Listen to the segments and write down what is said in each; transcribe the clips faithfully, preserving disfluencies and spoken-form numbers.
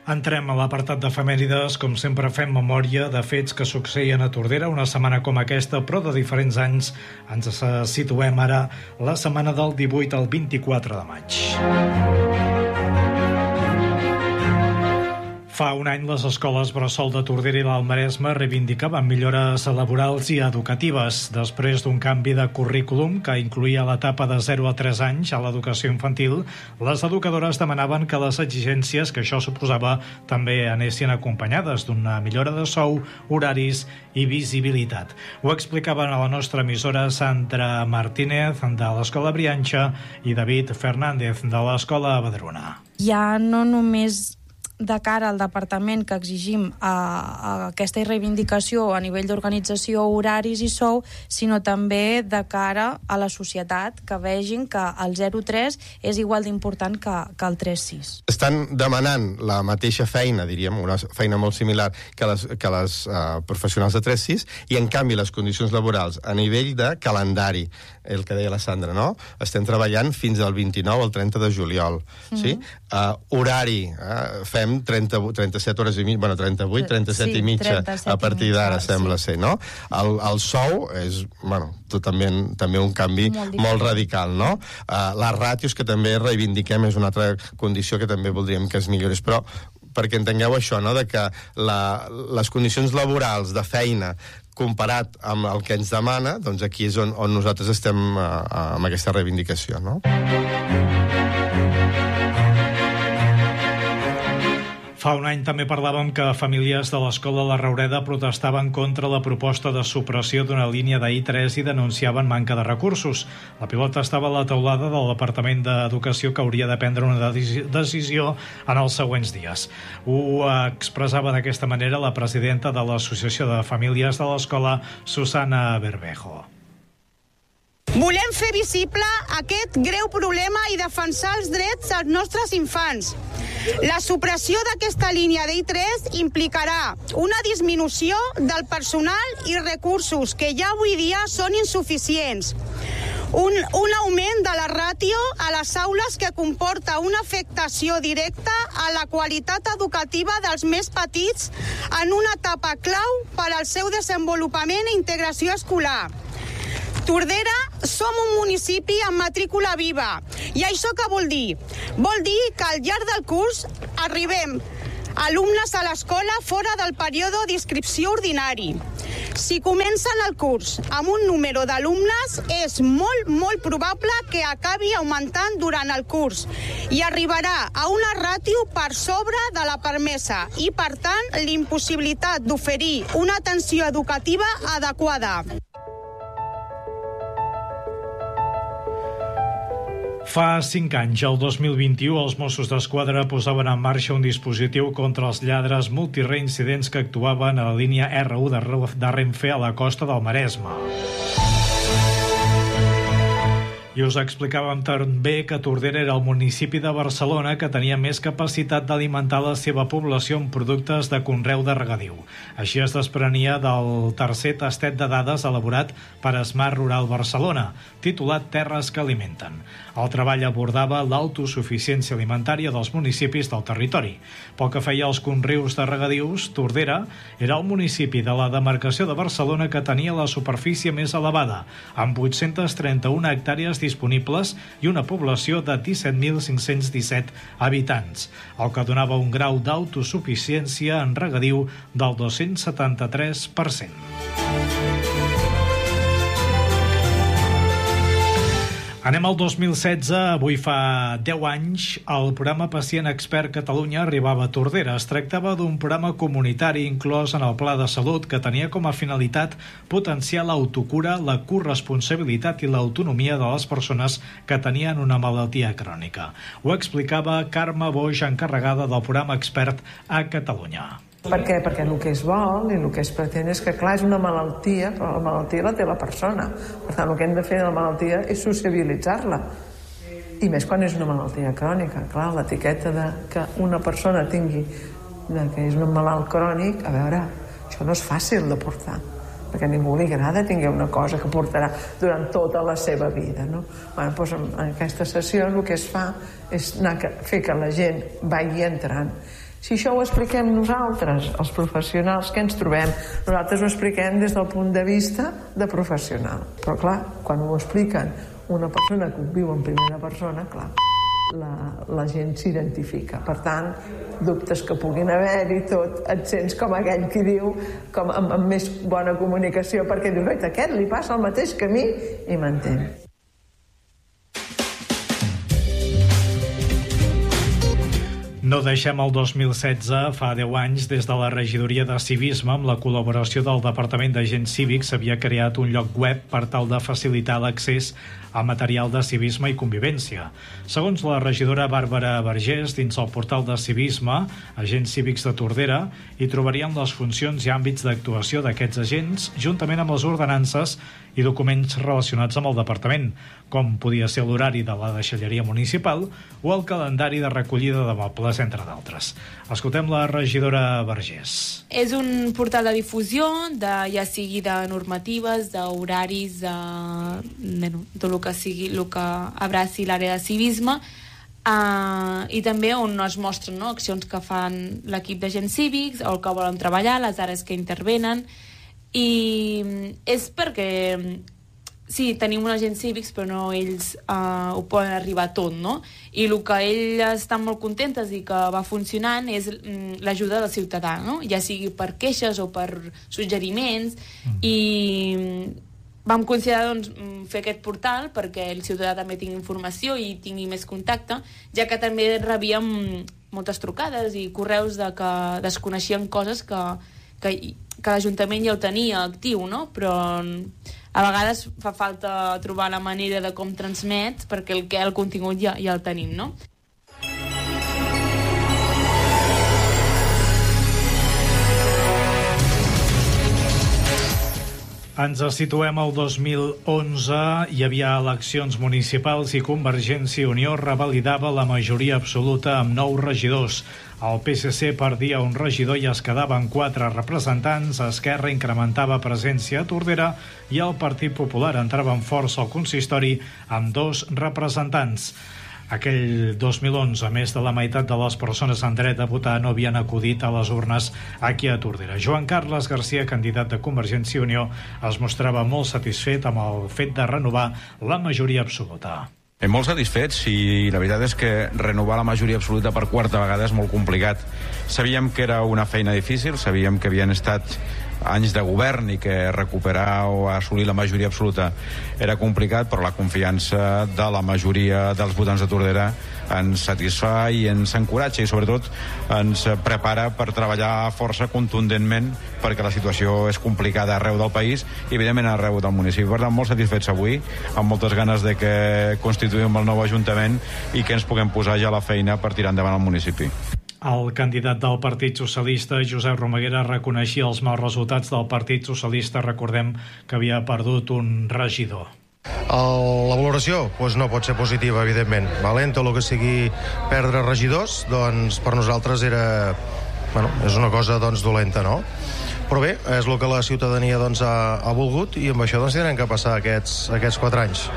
Entrem a l'apartat d'efemèrides. Com sempre fem memòria de fets que succeïen a Tordera una setmana com aquesta, però de diferents anys. Ens situem ara la setmana del divuit al vint-i-quatre de maig. Fa un any les escoles bressol de Tordera i l'Alt Maresme reivindicaven millores laborals i educatives. Després d'un canvi de currículum que incluïa l'etapa de zero a tres anys a l'educació infantil, les educadores demanaven que les exigències que això suposava també anessin acompanyades d'una millora de sou, horaris i visibilitat. Ho explicaven a la nostra emissora Sandra Martínez de l'Escola Brianxa i David Fernández de l'Escola Badruna. Ja no només de cara al departament que exigim a, a aquesta reivindicació a nivell d'organització, horaris i sou, sinó també de cara a la societat, que vegin que el zero tres és igual d'important que, que el tres sis. Estan demanant la mateixa feina, diríem, una feina molt similar que les, que les uh, professionals de tres sis, i en canvi les condicions laborals a nivell de calendari, el que deia la Sandra, no? Estem treballant fins al vint-i-nou al trenta de juliol, mm-hmm. sí? Uh, horari, uh, fem trenta, trenta-set hores i mitja, bueno, trenta-vuit, trenta-set sí, i mitja a partir d'ara, sembla sí. ser, no? El, el sou és, bueno, també, també un canvi molt, molt radical, no? Uh, les ràtios que també reivindiquem és una altra condició que també voldríem que es millorés, però perquè entengueu això, no?, de que la, les condicions laborals de feina comparat amb el que ens demana, doncs aquí és on, on nosaltres estem uh, amb aquesta reivindicació, no? Fa un any també parlàvem que famílies de l'escola La Raureda protestaven contra la proposta de supressió d'una línia de I tres i denunciaven manca de recursos. La pilota estava a la teulada del Departament d'Educació, que hauria de prendre una decisió en els següents dies. Ho expressava d'aquesta manera la presidenta de l'Associació de Famílies de l'Escola, Susana Bermejo. Volem fer visible aquest greu problema i defensar els drets dels nostres infants. La supressió d'aquesta línia d'I tres implicarà una disminució del personal i recursos que ja avui dia són insuficients, un, un augment de la ràtio a les aules que comporta una afectació directa a la qualitat educativa dels més petits en una etapa clau per al seu desenvolupament i integració escolar. Tordera som un municipi amb matrícula viva. I això què vol dir? Vol dir que al llarg del curs arribem alumnes a l'escola fora del període d'inscripció ordinari. Si comencen el curs amb un número d'alumnes, és molt, molt probable que acabi augmentant durant el curs i arribarà a una ràtio per sobre de la permesa i, per tant, l'impossibilitat d'oferir una atenció educativa adequada. Fa cinc anys, el dos mil vint-i-u, els Mossos d'Esquadra posaven en marxa un dispositiu contra els lladres multireincidents que actuaven a la línia erre u de Renfe a la costa del Maresme. I us explicàvem també que Tordera era el municipi de Barcelona que tenia més capacitat d'alimentar la seva població amb productes de conreu de regadiu. Així es desprenia del tercer tastet de dades elaborat per Smart Rural Barcelona, titulat Terres que alimenten. El treball abordava l'autosuficiència alimentària dels municipis del territori. Pel que feia als conreus de regadius, Tordera era el municipi de la demarcació de Barcelona que tenia la superfície més elevada, amb vuit-centes trenta-una hectàrees disponibles i una població de disset mil cinc-cents disset habitants, el que donava un grau d'autosuficiència en regadiu del dos-cents setanta-tres per cent. Anem al dos mil setze, avui fa deu anys, el programa Pacient Expert Catalunya arribava a Tordera. Es tractava d'un programa comunitari inclòs en el Pla de Salut que tenia com a finalitat potenciar l'autocura, la corresponsabilitat i l'autonomia de les persones que tenien una malaltia crònica. Ho explicava Carme Boix, encarregada del programa Expert a Catalunya. Per què? Perquè el que es vol i el que es pretén és que, clar, és una malaltia, però la malaltia la té la persona. Per tant, el que hem de fer de la malaltia és sociabilitzar-la. I més quan és una malaltia crònica. Clar, l'etiqueta de que una persona tingui de que és un malalt crònic, a veure, això no és fàcil de portar, perquè a ningú li agrada tenir una cosa que portarà durant tota la seva vida, no? Bueno, doncs en aquesta sessió el que es fa és anar a fer que la gent vagi entrant Si això ho expliquem nosaltres, els professionals que ens trobem, nosaltres ho expliquem des del punt de vista de professional. Però clar, quan ho expliquen una persona que ho viu en primera persona, clar, la, la gent s'identifica. Per tant, dubtes que puguin haver-hi tot, et sents com aquell qui diu, com amb, amb més bona comunicació, perquè dius, oi, aquest li passa el mateix que a mi, i m'entén. No deixem el dos mil setze, fa deu anys, des de la regidoria de civisme, amb la col·laboració del Departament d'Agents Cívics, s'havia creat un lloc web per tal de facilitar l'accés a material de civisme i convivència. Segons la regidora Bàrbara Vergés, dins el portal de civisme, Agents Cívics de Tordera, hi trobarien les funcions i àmbits d'actuació d'aquests agents, juntament amb les ordenances i documents relacionats amb el departament, com podia ser l'horari de la deixalleria municipal o el calendari de recollida de mobles, entre d'altres. Escoltem la regidora Vergés. És un portal de difusió, de, ja sigui de normatives, d'horaris, de, de, de lo que sigui, el que abraci l'àrea de civisme, uh, i també on es mostren, no, accions que fan l'equip d'agents cívics, o el que volen treballar, les àrees que intervenen, i és perquè sí, tenim uns agents cívics, però no ells uh, ho poden arribar tot, no? I el que ells estan molt contentes i que va funcionant és mm, l'ajuda del ciutadà, no? Ja sigui per queixes o per suggeriments, mm. i vam considerar doncs, fer aquest portal perquè el ciutadà també tingui informació i tingui més contacte, ja que també rebíem moltes trucades i correus de que desconeixien coses que, que, que l'Ajuntament ja ho tenia actiu, no? Però a vegades fa falta trobar la manera de com transmet, perquè el que el contingut ja, ja el tenim, no? Ens situem al dos mil onze, hi havia eleccions municipals i Convergència i Unió revalidava la majoria absoluta amb nou regidors. El P S C perdia un regidor i es quedaven quatre representants, Esquerra incrementava presència a Tordera i el Partit Popular entrava en força al consistori amb dos representants. Aquell dos mil onze, més de la meitat de les persones en dret a votar no havien acudit a les urnes aquí a Tordera. Joan Carles Garcia, candidat de Convergència i Unió, es mostrava molt satisfet amb el fet de renovar la majoria absoluta. Estem molt satisfets i la veritat és que renovar la majoria absoluta per quarta vegada és molt complicat. Sabíem que era una feina difícil, sabíem que havien estat anys de govern i que recuperar o assolir la majoria absoluta era complicat, però la confiança de la majoria dels votants de Tordera ens satisfà i ens encoratja i sobretot ens prepara per treballar força contundentment, perquè la situació és complicada arreu del país i evidentment arreu del municipi. Per tant, molt satisfets avui, amb moltes ganes de que constituïm el nou Ajuntament i que ens puguem posar ja a la feina per tirar endavant el municipi. El candidat del Partit Socialista, Josep Romaguera, reconeixia els mals resultats del Partit Socialista. Recordem que havia perdut un regidor. El, la valoració pues no pot ser positiva, evidentment. Valent, tot el que sigui perdre regidors, doncs per nosaltres era, bueno, és una cosa doncs, dolenta, no? Però bé, és el que la ciutadania doncs, ha, ha volgut i amb això doncs, tindrem que passar aquests, aquests quatre anys.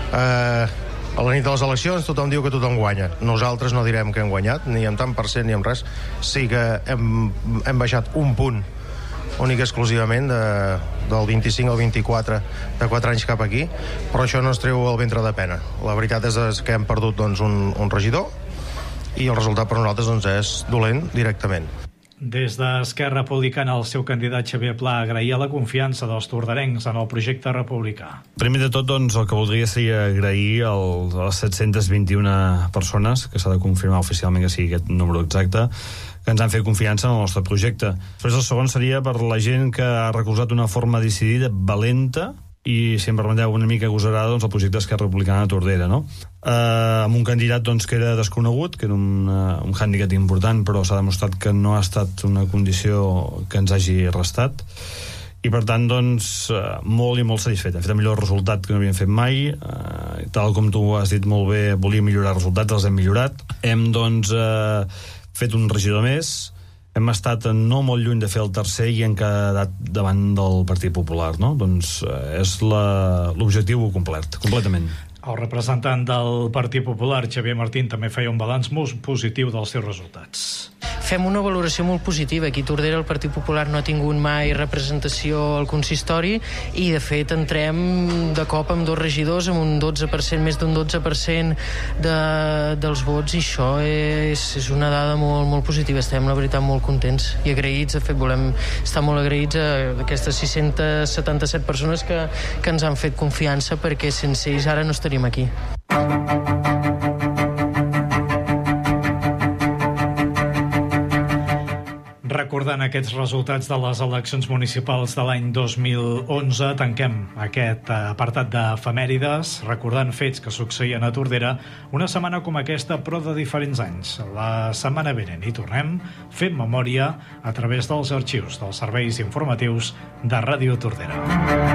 Eh... A la nit de les eleccions tothom diu que tothom guanya. Nosaltres no direm que hem guanyat, ni en tant per cent ni en res. Sí que hem, hem baixat un punt únic exclusivament de, del vint-i-cinc al vint-i-quatre, de quatre anys cap aquí, però això no ens treu el ventre de pena. La veritat és que hem perdut doncs, un, un regidor i el resultat per nosaltres doncs, és dolent directament. Des d'Esquerra Republicana, el seu candidat Xavier Pla agraïa la confiança dels tordarencs en el projecte republicà. Primer de tot, doncs, el que voldria seria agrair el, a les set-cents vint-i-una persones, que s'ha de confirmar oficialment que sigui aquest número exacte, que ens han fet confiança en el nostre projecte. Després el segon seria per la gent que ha recolzat d'una forma decidida, valenta, i, si em permeteu, una mica agosarada, doncs, el projecte Esquerra Republicana de Tordera, no? Eh, amb un candidat doncs, que era desconegut, que era un, uh, un hàndicap important, però s'ha demostrat que no ha estat una condició que ens hagi restat, i per tant, doncs, uh, molt i molt satisfet. Hem fet el millor resultat que no havíem fet mai, uh, tal com tu has dit molt bé, volíem millorar els resultats, els hem millorat. Hem, doncs, uh, fet un regidor més, hem estat no molt lluny de fer el tercer i hem quedat davant del Partit Popular, no? Doncs és l'objectiu complet, completament. El representant del Partit Popular, Xavier Martín, també feia un balanç molt positiu dels seus resultats. fem una valoració molt positiva. Aquí a Tordera el Partit Popular no ha tingut mai representació al consistori i de fet entrem de cop amb dos regidors amb un dotze per cent, més d'un dotze per cent de, dels vots, i això és, és una dada molt, molt positiva. Estem, la veritat, molt contents i agraïts. De fet, volem estar molt agraïts a aquestes sis-centes setanta-set persones que, que ens han fet confiança, perquè sense ells ara no estaríem aquí. Recordant aquests resultats de les eleccions municipals de l'any dos mil onze, tanquem aquest apartat d'efemèrides recordant fets que succeïen a Tordera una setmana com aquesta, però de diferents anys. La setmana vinent hi tornem fent memòria a través dels arxius dels serveis informatius de Ràdio Tordera.